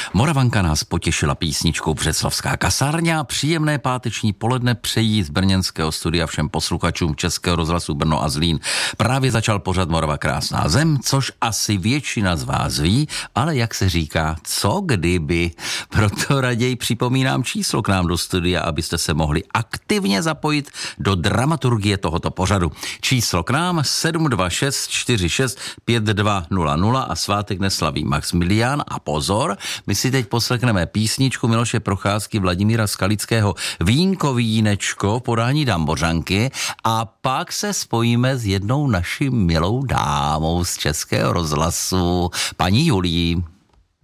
Moravanka nás potěšila písničkou Břeclavská kasárna. Příjemné páteční poledne přejí z brněnského studia všem posluchačům Českého rozhlasu Brno a Zlín. Právě začal pořad Morava krásná zem, což asi většina z vás ví, ale jak se říká, co kdyby. Proto raději připomínám číslo k nám do studia, abyste se mohli aktivně zapojit do dramaturgie tohoto pořadu. Číslo k nám 726 46 5200 a svátek neslaví Maximilián. A pozor, my si teď poslechneme písničku Miloše Procházky, Vladimíra Skalického Vínko vínečko, podání Dambořanky, a pak se spojíme s jednou naší milou dámou z Českého rozhlasu, paní Julí.